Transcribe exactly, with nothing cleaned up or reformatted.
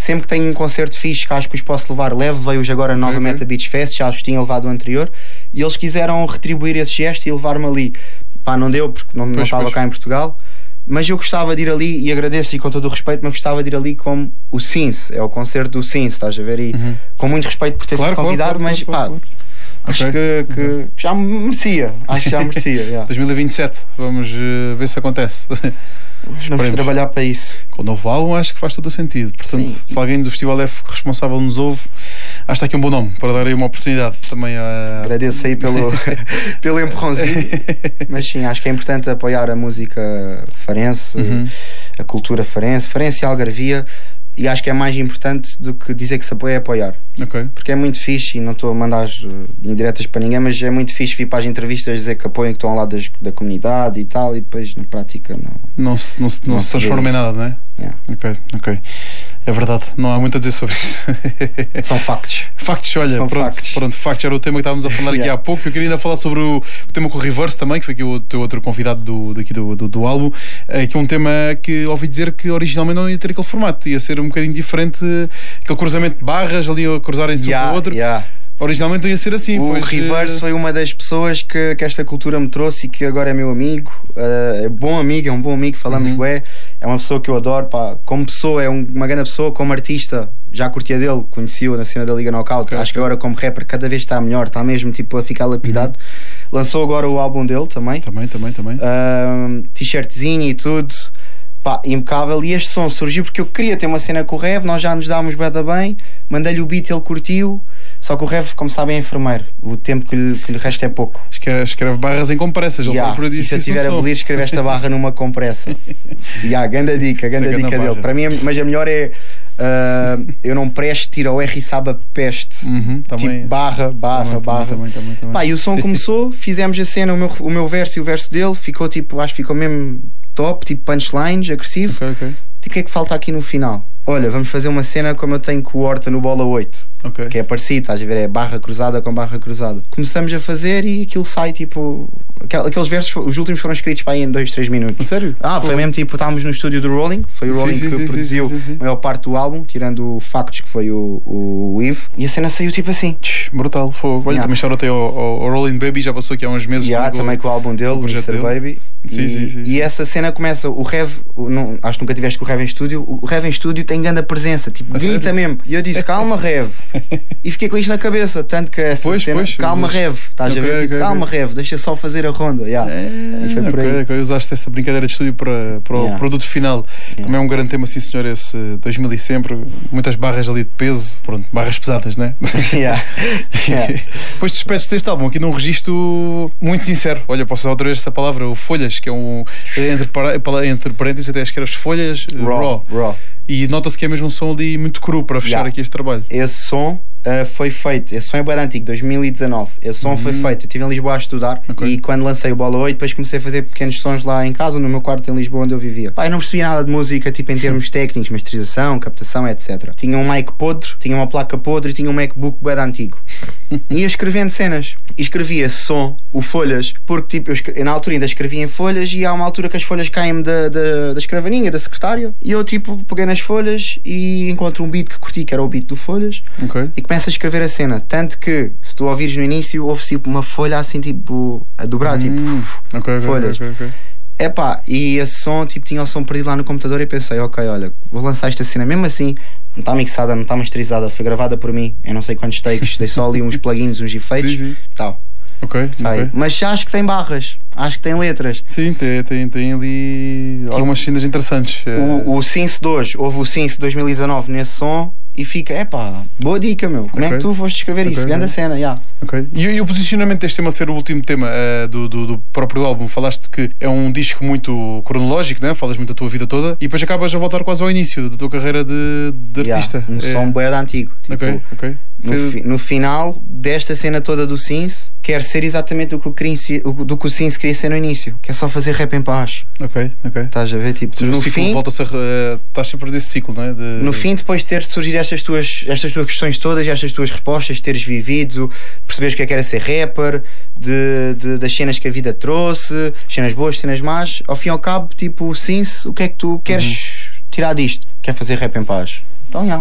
sempre que tenho um concerto fixe que acho que os posso levar, levo, veio-os agora Okay, novamente okay. a Beach Fest, já os tinha levado o anterior, e eles quiseram retribuir esse gesto e levar-me ali. Pá, não deu porque não, não Pois, estava pois. cá em Portugal, mas eu gostava de ir ali, e agradeço e com todo o respeito, mas gostava de ir ali como o Since, é o concerto do Since, estás a ver? E Uhum. com muito respeito por ter Claro, sido claro, convidado, claro, mas claro, pá, claro. acho Ok. que, que Uhum. já merecia, acho que já merecia. Yeah. dois mil e vinte e sete, vamos uh, ver se acontece. Vamos Esperemos. trabalhar para isso. Com o novo álbum acho que faz todo o sentido. Portanto, Sim. se alguém do Festival F responsável nos ouve, acho que está aqui um bom nome para dar aí uma oportunidade também a... Agradeço aí pelo, pelo empurrãozinho. Mas sim, acho que é importante apoiar a música farense, Uhum. a cultura farense, farense e algarvia. E acho que é mais importante do que dizer que se apoia é apoiar. Ok. Porque é muito fixe, e não estou a mandar as, uh, indiretas para ninguém, mas é muito fixe vir para as entrevistas dizer que apoiam, que estão ao lado das, da comunidade e tal, e depois na prática não. Não se, não se, não Não se se vê transforma em isso. nada, não é? Yeah. Ok, ok. É verdade, não há muito a dizer sobre isso. São factos. Factos, olha, São pronto, factos. pronto, factos era o tema que estávamos a falar aqui Yeah. há pouco. Eu queria ainda falar sobre o, o tema com o Reverse também, que foi aqui o teu outro convidado do, daqui do, do, do álbum, é, que é um tema que ouvi dizer que originalmente não ia ter aquele formato, ia ser um bocadinho diferente, aquele cruzamento de barras ali a cruzarem-se um Yeah, com o outro. yeah. Originalmente não ia ser assim. O pois, Reverse eh, foi uma das pessoas que, que esta cultura me trouxe e que agora é meu amigo, uh, é bom amigo, é um bom amigo, falamos Uhum. bué, é uma pessoa que eu adoro, pá. Como pessoa é um- uma grande pessoa, como artista já curtia dele, conheci-o na cena da Liga Knockout. Ok, Acho que ok. agora como rapper cada vez está melhor, está mesmo tipo a ficar lapidado. Uhum. Lançou agora o álbum dele também, Também, também, também. uh, t-shirtzinho e tudo. Pá, impecável. E este som surgiu porque eu queria ter uma cena com o Rev, nós já nos dávamos bué da bem, mandei-lhe o beat, ele curtiu. Só que o Rev, como sabem, é enfermeiro, o tempo que lhe, que lhe resta é pouco. Escreve, escreve barras em compressas. Ele Yeah. próprio E disse se eu isso no tiver a som. abolir, escrever esta barra numa compressa. Yeah, ganda dica, ganda Essa é dica grande dele. barra. Para mim, mas a melhor é uh, eu não presto, tira o R e sabe a peste. Uhum, também. Tipo barra, barra, Também, barra. também, também, também. Pá, e o som começou, fizemos a cena, o meu, o meu verso e o verso dele, ficou tipo, acho que ficou mesmo top, tipo punchlines, agressivo. Ok, ok. E o que é que falta aqui no final? Olha, vamos fazer uma cena como eu tenho com o Horta no Bola oito. Ok. Que é parecido, estás a ver? É barra cruzada com barra cruzada. Começamos a fazer e aquilo sai tipo. aquel- Aqueles versos, os últimos foram escritos para aí em dois, três minutos. Sério? Ah, foi Pô. mesmo tipo, estávamos no estúdio do Rolling, foi o Sim, Rolling sim, que sim, produziu sim, sim, sim. a maior parte do álbum, tirando o Factos, que foi o, o, o Ivo, e a cena saiu tipo assim. Tch, brutal, fogo. Olha, Yeah. também shout-out ao, ao, ao Rolling Baby, já passou aqui há uns meses. E há também com o álbum dele, o o projeto mister dele. Baby. Sim, e, sim, sim, sim. e essa cena começa, o Rev, o- não, acho que nunca tiveste com o Rev em estúdio, o Rev em estúdio tem grande presença, tipo, A grita sério? mesmo. E eu disse, calma Rev. E fiquei com isto na cabeça, tanto que essa Pois, cena, pois, calma usas- Rev, estás Ok, a ver? Tipo, ok, calma ok. Rev, deixa só fazer a ronda. Yeah. É, E foi por ok, aí. ok. Usaste essa brincadeira de estúdio para, para Yeah. o produto final. Yeah. Também é um grande tema, sim senhor, esse dois mil e sempre. Muitas barras ali de peso. Pronto, barras pesadas, né? Yeah. Yeah. Depois despedes deste álbum aqui num registro muito sincero. Olha, posso usar outra vez essa palavra, o Folhas, que é um. Entre, para- entre parênteses, até acho que era as folhas uh, Raw, raw. raw. E nota-se que é mesmo um som ali muito cru para fechar Yeah. aqui este trabalho. Esse som uh, foi feito, esse som é bem antigo, dois mil e dezanove. Esse som foi feito, eu estive em Lisboa a estudar. Ok. E quando lancei o Bola oito, depois comecei a fazer pequenos sons lá em casa, no meu quarto em Lisboa, onde eu vivia. Pá, eu não percebia nada de música, tipo em termos técnicos, masterização, captação, etcétera. Tinha um mic podre, tinha uma placa podre e tinha um MacBook bem antigo. E ia escrevendo cenas. E escrevia esse som, o folhas, porque tipo, eu, escre- eu na altura ainda escrevia em folhas e há uma altura que as folhas caem-me da, da, da escrivaninha, da secretária. E eu tipo peguei nas folhas e encontro um beat que curti, que era o beat do folhas. Ok. E começa a escrever a cena. Tanto que, se tu ouvires no início, ouve-se tipo, uma folha assim, tipo, a dobrar, tipo, Hum, ok, ok, folhas. ok, ok. Epá, e esse som, tipo, tinha o som perdido lá no computador e pensei, ok, olha, vou lançar esta cena. Mesmo assim, não está mixada, não está masterizada, foi gravada por mim, eu não sei quantos takes, dei só ali uns plugins, uns efeitos, Sim, sim. tal. Ok, Sai. ok. Mas já acho que tem barras, acho que tem letras. Sim, tem, tem, tem ali algumas cenas interessantes. O, o Synth dois, houve o Synth dois mil e dezanove nesse som e fica, epá, boa dica, meu. Como é Ok. que tu foste escrever Ok, isso? ok. Grande cena, já. Ok. E, e o posicionamento deste tema ser o último tema eh, do, do, do próprio álbum, falaste que é um disco muito cronológico, né? Falas muito da tua vida toda e depois acabas a voltar quase ao início da tua carreira de, de Já, artista. um É- som bué de antigo. Tipo, Ok, ok. no, Te- fi- no final desta cena toda do Synth, quer ser exatamente o que o, queria, insi- o- do que o Synth queria ser no início, que é só fazer rap em paz. Ok, ok. Estás a ver? Tipo, Ou seja, no o ciclo fim, volta-se a. eh, estás sempre desse ciclo, não é? De... no fim, depois de ter surgido estas tuas, estas tuas questões todas, estas tuas respostas, de teres vivido, perceberes o que é que era ser rapper, de, de- das cenas que a vida trouxe, cenas boas, cenas más, ao fim e ao cabo, tipo, o Synth, o que é que tu queres tirar disto? Quer fazer rap em paz? Então, já.